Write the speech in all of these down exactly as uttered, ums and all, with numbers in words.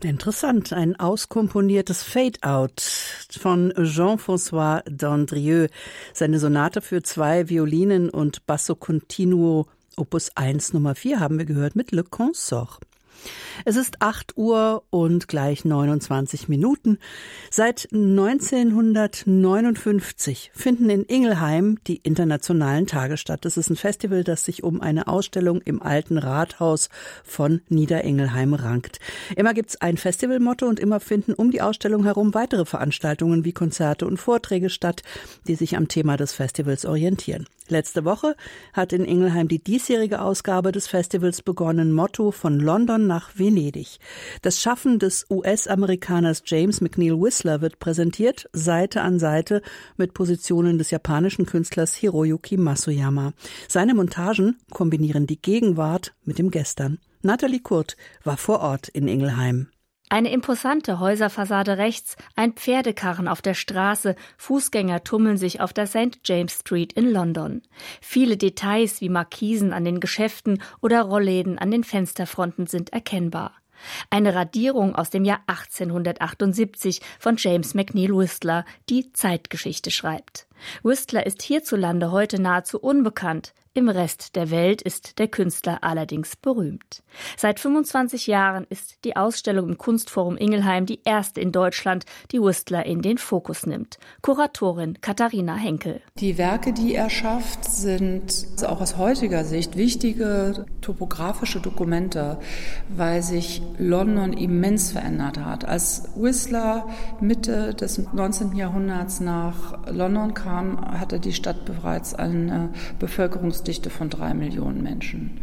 Interessant, ein auskomponiertes Fade-Out von Jean-François Dandrieux. Seine Sonate für zwei Violinen und Basso Continuo Opus eins Nummer vier haben wir gehört mit Le Consort. Es ist acht Uhr und gleich neunundzwanzig Minuten. Seit neunzehnhundertneunundfünfzig finden in Ingelheim die internationalen Tage statt. Das ist ein Festival, das sich um eine Ausstellung im alten Rathaus von Nieder-Ingelheim rankt. Immer gibt's ein Festivalmotto und immer finden um die Ausstellung herum weitere Veranstaltungen wie Konzerte und Vorträge statt, die sich am Thema des Festivals orientieren. Letzte Woche hat in Ingelheim die diesjährige Ausgabe des Festivals begonnen, Motto von London nach Venedig. Das Schaffen des U S-Amerikaners James McNeill Whistler wird präsentiert, Seite an Seite mit Positionen des japanischen Künstlers Hiroyuki Masuyama. Seine Montagen kombinieren die Gegenwart mit dem Gestern. Nathalie Kurt war vor Ort in Ingelheim. Eine imposante Häuserfassade rechts, ein Pferdekarren auf der Straße, Fußgänger tummeln sich auf der Saint James Street in London. Viele Details wie Markisen an den Geschäften oder Rollläden an den Fensterfronten sind erkennbar. Eine Radierung aus dem Jahr achtzehnhundertachtundsiebzig von James McNeill Whistler, die Zeitgeschichte schreibt. Whistler ist hierzulande heute nahezu unbekannt. Im Rest der Welt ist der Künstler allerdings berühmt. Seit fünfundzwanzig Jahren ist die Ausstellung im Kunstforum Ingelheim die erste in Deutschland, die Whistler in den Fokus nimmt. Kuratorin Katharina Henkel. Die Werke, die er schafft, sind auch aus heutiger Sicht wichtige topografische Dokumente, weil sich London immens verändert hat. Als Whistler Mitte des neunzehnten Jahrhunderts nach London kam, hatte die Stadt bereits eine Bevölkerungsdichte von drei Millionen Menschen.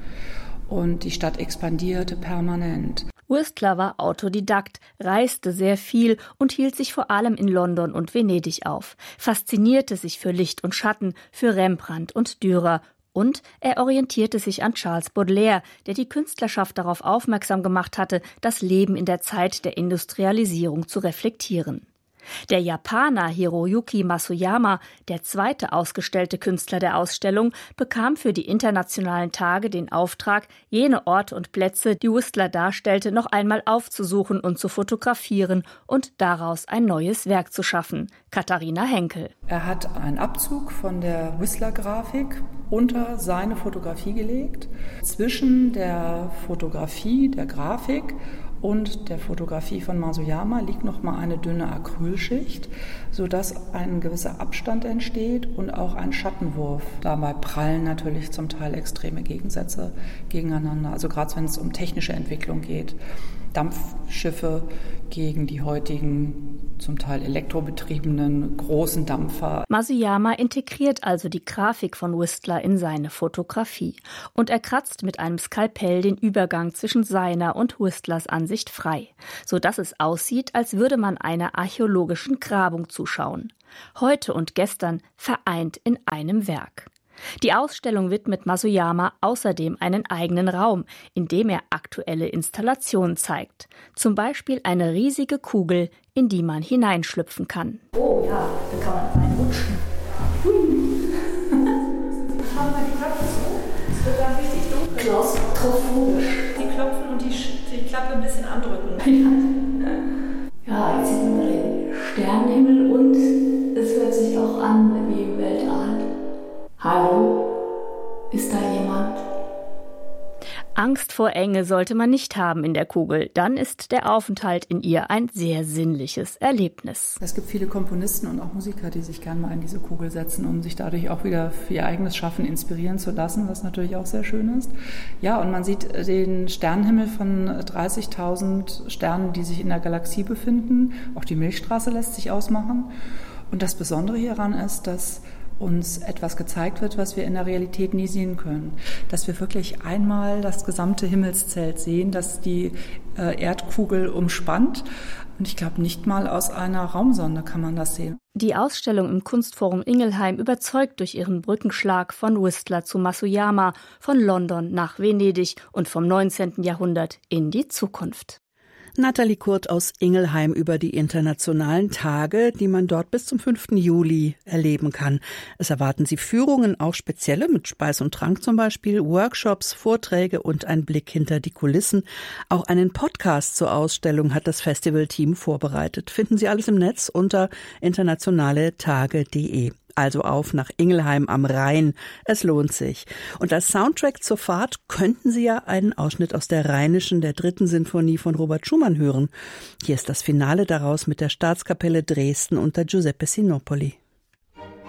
Und die Stadt expandierte permanent. Whistler war Autodidakt, reiste sehr viel und hielt sich vor allem in London und Venedig auf, faszinierte sich für Licht und Schatten, für Rembrandt und Dürer. Und er orientierte sich an Charles Baudelaire, der die Künstlerschaft darauf aufmerksam gemacht hatte, das Leben in der Zeit der Industrialisierung zu reflektieren. Der Japaner Hiroyuki Masuyama, der zweite ausgestellte Künstler der Ausstellung, bekam für die internationalen Tage den Auftrag, jene Orte und Plätze, die Whistler darstellte, noch einmal aufzusuchen und zu fotografieren und daraus ein neues Werk zu schaffen. Katharina Henkel. Er hat einen Abzug von der Whistler-Grafik unter seine Fotografie gelegt. Zwischen der Fotografie, der Grafik und der Fotografie von Masuyama liegt noch mal eine dünne Acrylschicht, sodass ein gewisser Abstand entsteht und auch ein Schattenwurf. Dabei prallen natürlich zum Teil extreme Gegensätze gegeneinander, also gerade wenn es um technische Entwicklung geht. Dampfschiffe gegen die heutigen, zum Teil elektrobetriebenen, großen Dampfer. Masuyama integriert also die Grafik von Whistler in seine Fotografie. Und er kratzt mit einem Skalpell den Übergang zwischen seiner und Whistlers Ansicht frei, sodass es aussieht, als würde man einer archäologischen Grabung zuschauen. Heute und gestern vereint in einem Werk. Die Ausstellung widmet Masuyama außerdem einen eigenen Raum, in dem er aktuelle Installationen zeigt. Zum Beispiel eine riesige Kugel, in die man hineinschlüpfen kann. Oh ja, da kann man reinrutschen. Schauen wir die Klappe zu. Es wird dann richtig dunkel. Klaustrophobisch. Die klopfen und die, die Klappe ein bisschen andrücken. Ja, jetzt sieht man den Sternenhimmel und es hört sich auch an wie im Weltall. Hallo, ist da jemand? Angst vor Enge sollte man nicht haben in der Kugel. Dann ist der Aufenthalt in ihr ein sehr sinnliches Erlebnis. Es gibt viele Komponisten und auch Musiker, die sich gerne mal in diese Kugel setzen, um sich dadurch auch wieder für ihr eigenes Schaffen inspirieren zu lassen, was natürlich auch sehr schön ist. Ja, und man sieht den Sternenhimmel von dreißigtausend Sternen, die sich in der Galaxie befinden. Auch die Milchstraße lässt sich ausmachen. Und das Besondere hieran ist, dass uns etwas gezeigt wird, was wir in der Realität nie sehen können. Dass wir wirklich einmal das gesamte Himmelszelt sehen, das die äh, Erdkugel umspannt. Und ich glaube, nicht mal aus einer Raumsonde kann man das sehen. Die Ausstellung im Kunstforum Ingelheim überzeugt durch ihren Brückenschlag von Whistler zu Masuyama, von London nach Venedig und vom neunzehnten Jahrhundert in die Zukunft. Nathalie Kurt aus Ingelheim über die internationalen Tage, die man dort bis zum fünften Juli erleben kann. Es erwarten Sie Führungen, auch spezielle, mit Speis und Trank zum Beispiel, Workshops, Vorträge und ein Blick hinter die Kulissen. Auch einen Podcast zur Ausstellung hat das Festivalteam vorbereitet. Finden Sie alles im Netz unter internationale tage punkt de. Also auf nach Ingelheim am Rhein. Es lohnt sich. Und als Soundtrack zur Fahrt könnten Sie ja einen Ausschnitt aus der Rheinischen, der dritten Sinfonie von Robert Schumann hören. Hier ist das Finale daraus mit der Staatskapelle Dresden unter Giuseppe Sinopoli.